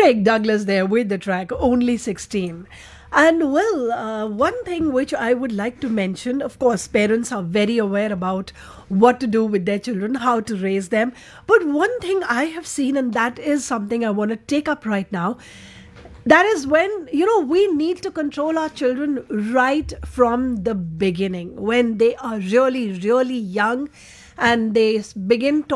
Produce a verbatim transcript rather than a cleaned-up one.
Craig Douglas there with the track Only sixteen. And well, uh, one thing which I would like to mention, of course, parents are very aware about what to do with their children, how to raise them. But one thing I have seen, and that is something I want to take up right now, that is when, you know, we need to control our children right from the beginning, when they are really, really young and they s- begin